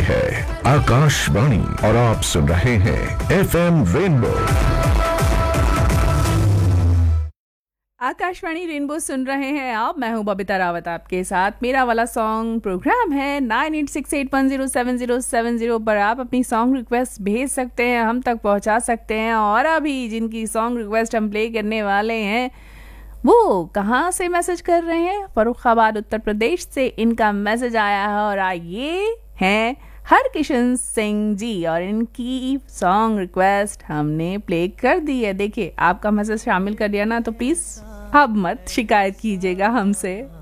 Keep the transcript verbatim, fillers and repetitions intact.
है आकाशवाणी और आप सुन रहे हैं F M rainbow. Akashvani rainbow सुन रहे हैं आप। मैं हूं बबीता रावत आपके साथ। मेरा वाला सॉन्ग प्रोग्राम है nine eight six eight one zero seven zero seven zero पर आप अपनी सॉन्ग रिक्वेस्ट भेज सकते हैं, हम तक पहुंचा सकते हैं। और अभी जिनकी सॉन्ग रिक्वेस्ट हम प्ले करने वाले हैं वो कहाँ से मैसेज कर रहे हैं? फर्रुखाबाद उत्तर प्रदेश से इनका मैसेज आया है और ये हैं हरकिशन सिंह जी और इनकी सॉन्ग रिक्वेस्ट हमने प्ले कर दी है। देखिए आपका मैसेज शामिल कर दिया ना, तो प्लीज अब मत शिकायत कीजिएगा हमसे।